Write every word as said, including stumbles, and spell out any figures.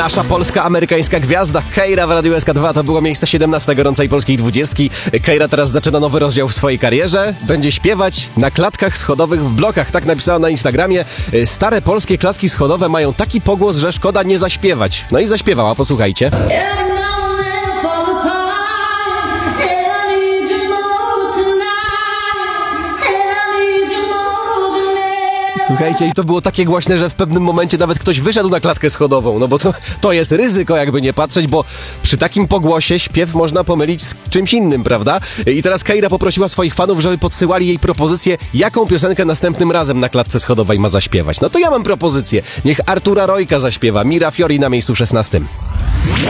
Nasza polska, amerykańska gwiazda Keira w Radiu S K dwa to było miejsce siedemnaste gorącej polskiej dwudziestki. Keira teraz zaczyna nowy rozdział w swojej karierze. Będzie śpiewać na klatkach schodowych w blokach. Tak napisała na Instagramie. Stare polskie klatki schodowe mają taki pogłos, że szkoda nie zaśpiewać. No i zaśpiewała, posłuchajcie. Słuchajcie, i to było takie głośne, że w pewnym momencie nawet ktoś wyszedł na klatkę schodową, no bo to, to jest ryzyko, jakby nie patrzeć, bo przy takim pogłosie śpiew można pomylić z czymś innym, prawda? I teraz Keira poprosiła swoich fanów, żeby podsyłali jej propozycję, jaką piosenkę następnym razem na klatce schodowej ma zaśpiewać. No to ja mam propozycję. Niech Artura Rojka zaśpiewa, Mira Fiori na miejscu szesnastym.